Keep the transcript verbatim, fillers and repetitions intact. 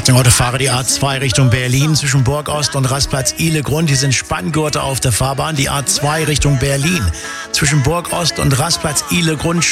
Achtung, Autofahrer, die A zwei Richtung Berlin zwischen Burgost und Rastplatz Ihlegrund. Hier sind Spanngurte auf der Fahrbahn. Die A zwei Richtung Berlin zwischen Burgost und Rastplatz Ihlegrund.